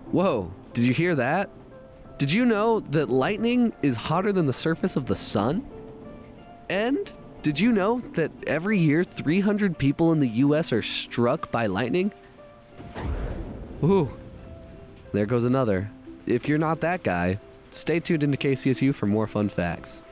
Whoa, did you hear that? Did you know that lightning is hotter than the surface of the sun? And did you know that every year 300 people in the US are struck by lightning? Ooh, there goes another. If you're not that guy, stay tuned into KCSU for more fun facts.